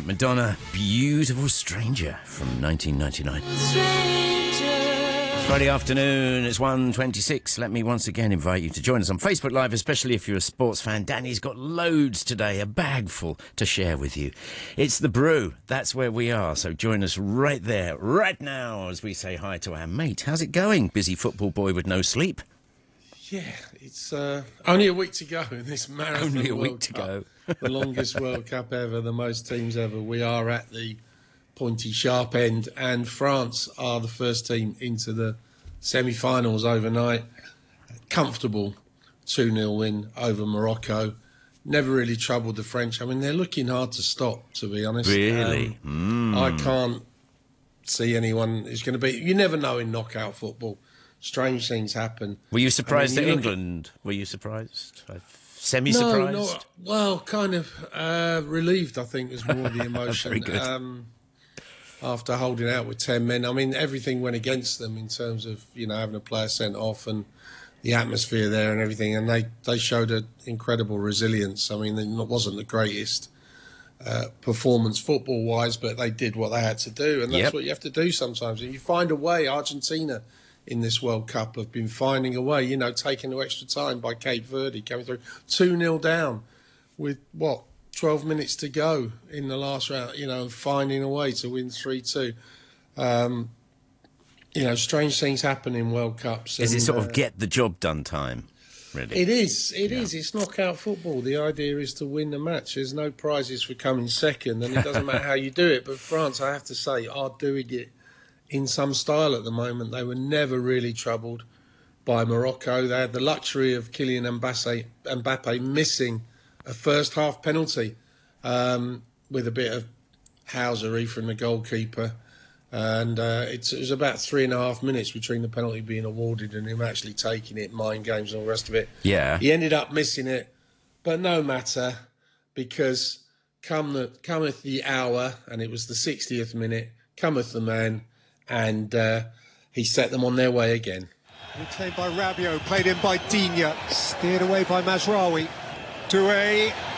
right, Madonna, Beautiful Stranger from 1999. Friday afternoon, it's 1:26. Let me once again invite you to join us on Facebook Live, especially if you're a sports fan. Danny's got loads today, a bag full to share with you. It's The Brew. That's where we are. So join us right there, right now, as we say hi to our mate. How's it going, busy football boy with no sleep? Yeah, it's only a week to go in this marathon. Only a week World to Cup. go. The longest World Cup ever, the most teams ever. We are at the pointy sharp end, and France are the first team into the semi-finals overnight. Comfortable 2-0 win over Morocco. Never really troubled the French. I mean, they're looking hard to stop, to be honest. Really? I can't see anyone who's going to beat. You never know in knockout football. Strange things happen. Were you surprised I mean, at England? Were you surprised? Semi-surprised? No, well, kind of relieved, I think, was more the emotion. Very good. After holding out with 10 men. I mean, everything went against them in terms of, having a player sent off and the atmosphere there and everything. And they showed an incredible resilience. I mean, it wasn't the greatest performance football-wise, but they did what they had to do. And that's what you have to do sometimes. And you find a way. Argentina in this World Cup have been finding a way, taking no extra time by Cape Verde coming through 2-0 down with 12 minutes to go in the last round, finding a way to win 3-2. Strange things happen in World Cups. Is it sort of get the job done time, really? It is. It is. It's knockout football. The idea is to win the match. There's no prizes for coming second, and it doesn't matter how you do it. But France, I have to say, are doing it in some style at the moment. They were never really troubled by Morocco. They had the luxury of Kylian Mbappe missing a first-half penalty with a bit of housery from the goalkeeper. And it was about 3.5 minutes between the penalty being awarded and him actually taking it, mind games and all the rest of it. Yeah. He ended up missing it, but no matter, because cometh the hour, and it was the 60th minute, cometh the man, and he set them on their way again. Retained by Rabiot, played in by Digne, steered away by Mazraoui. Doué